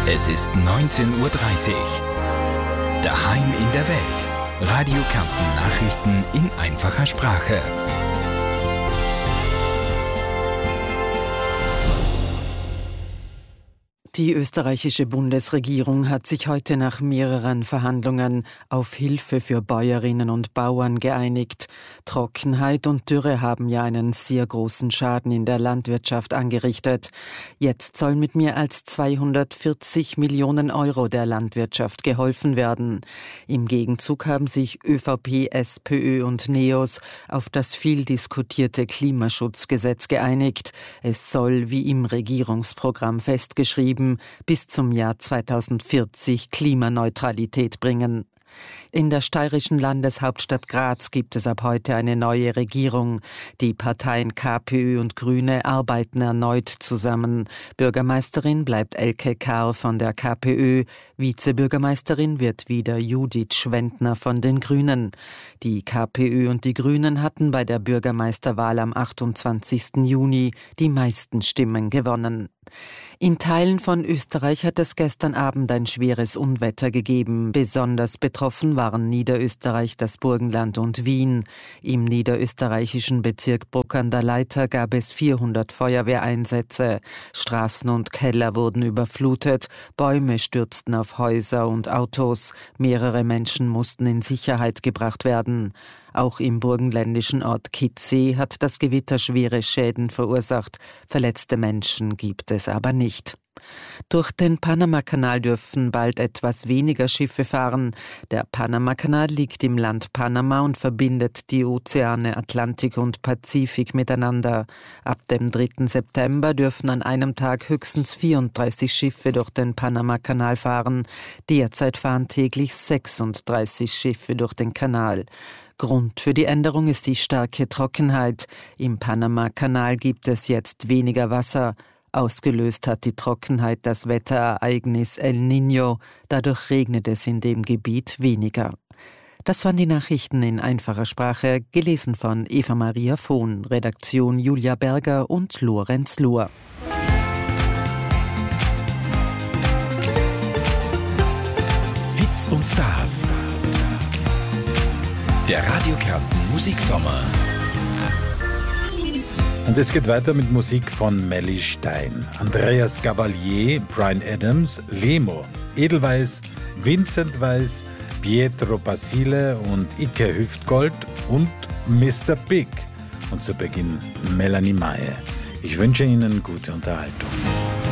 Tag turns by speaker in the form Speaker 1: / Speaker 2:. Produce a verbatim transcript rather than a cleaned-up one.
Speaker 1: Es ist neunzehn Uhr dreißig. Daheim in der Welt. Radio Kärnten Nachrichten in einfacher Sprache.
Speaker 2: Die österreichische Bundesregierung hat sich heute nach mehreren Verhandlungen auf Hilfe für Bäuerinnen und Bauern geeinigt. Trockenheit und Dürre haben ja einen sehr großen Schaden in der Landwirtschaft angerichtet. Jetzt soll mit mehr als zweihundertvierzig Millionen Euro der Landwirtschaft geholfen werden. Im Gegenzug haben sich ÖVP, SPÖ und NEOS auf das viel diskutierte Klimaschutzgesetz geeinigt. Es soll, wie im Regierungsprogramm festgeschrieben, bis zum Jahr zweitausendvierzig Klimaneutralität bringen. In der steirischen Landeshauptstadt Graz gibt es ab heute eine neue Regierung. Die Parteien KPÖ und Grüne arbeiten erneut zusammen. Bürgermeisterin bleibt Elke Karr von der KPÖ. Vizebürgermeisterin wird wieder Judith Schwendner von den Grünen. Die KPÖ und die Grünen hatten bei der Bürgermeisterwahl am achtundzwanzigsten Juni die meisten Stimmen gewonnen. In Teilen von Österreich hat es gestern Abend ein schweres Unwetter gegeben. Besonders betroffen waren Niederösterreich, das Burgenland und Wien. Im niederösterreichischen Bezirk Bruck an der Leitha gab es vierhundert Feuerwehreinsätze. Straßen und Keller wurden überflutet, Bäume stürzten auf Häuser und Autos. Mehrere Menschen mussten in Sicherheit gebracht werden. Auch im burgenländischen Ort Kitzee hat das Gewitter schwere Schäden verursacht. Verletzte Menschen gibt es aber nicht. Durch den Panamakanal dürfen bald etwas weniger Schiffe fahren. Der Panamakanal liegt im Land Panama und verbindet die Ozeane Atlantik und Pazifik miteinander. Ab dem dritten September dürfen an einem Tag höchstens vierunddreißig Schiffe durch den Panamakanal fahren. Derzeit fahren täglich sechsunddreißig Schiffe durch den Kanal. Grund für die Änderung ist die starke Trockenheit. Im Panamakanal gibt es jetzt weniger Wasser. Ausgelöst hat die Trockenheit das Wetterereignis El Niño. Dadurch regnet es in dem Gebiet weniger. Das waren die Nachrichten in einfacher Sprache, gelesen von Eva Maria Vohn, Redaktion Julia Berger und Lorenz Lohr.
Speaker 1: Hits und Stars. Der Radio Kärnten Musiksommer.
Speaker 3: Und es geht weiter mit Musik von Melly Stein, Andreas Gabalier, Bryan Adams, Lemo, Edelweiss, Vincent Weiss, Pietro Basile und Ike Hüftgold und Mister Big. Und zu Beginn Melanie Maie. Ich wünsche Ihnen gute Unterhaltung.